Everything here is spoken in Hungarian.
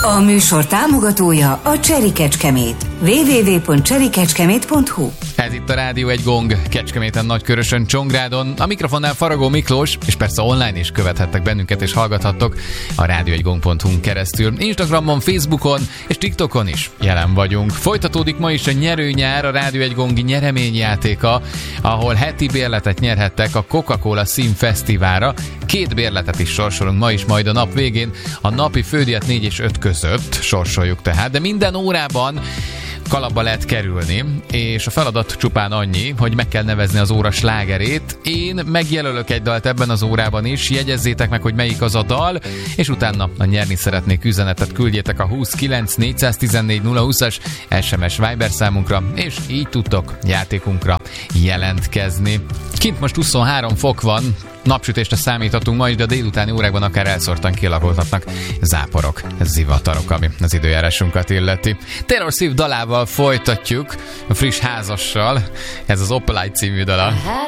A műsor támogatója a Cseri Kecskemét. www.cserikecskemét.hu. Ez itt a Rádió Egy Gong, Kecskeméten, Nagykörösön, Csongrádon. A mikrofonnál Faragó Miklós, és persze online is követhettek bennünket és hallgathattok a rádióegygong.hu-n keresztül. Instagramon, Facebookon és TikTokon is jelen vagyunk. Folytatódik ma is a nyerőnyár, a Rádió Egy Gongi nyereményjátéka, ahol heti bérletet nyerhettek a Coca-Cola Színfesztiválra. 2 bérletet is sorsolunk ma is, majd a nap végén. A napi fődíjat 4 és 5 között sorsoljuk tehát, de minden órában kalapba lehet kerülni, és a feladat csupán annyi, hogy meg kell nevezni az óra slágerét. Én megjelölök egy dalt ebben az órában is, jegyezzétek meg, hogy melyik az a dal, és utána a nyerni szeretnék üzenetet küldjétek a 29 414 020-as SMS Viber számunkra, és így tudtok játékunkra jelentkezni. Kint most 23 fok van, napsütésre számíthatunk ma is, de a délutáni órákban akár elszórtan kialakulhatnak záporok, zivatarok, ami az időjárásunkat illeti. Taylor Swift dalával folytatjuk, a friss házassal, ez az Opalite című dala.